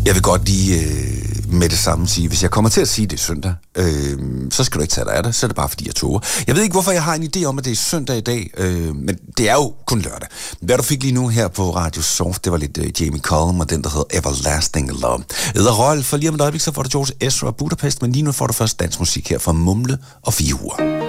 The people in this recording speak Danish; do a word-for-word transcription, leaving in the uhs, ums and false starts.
Jeg vil godt lige øh, med det samme sige, hvis jeg kommer til at sige, at det er søndag, øh, så skal du ikke tage dig af det, så er det bare fordi, jeg toger. Jeg ved ikke, hvorfor jeg har en idé om, at det er søndag i dag, øh, men det er jo kun lørdag. Hvad du fik lige nu her på Radio Soft, det var lidt øh, Jamie Cullum og den, der hedder Everlasting Love. Edder Rold, for lige om et øjeblik, så får du George Ezra og Budapest, men lige nu får du først dansmusik her fra Mumle og Fire Uger.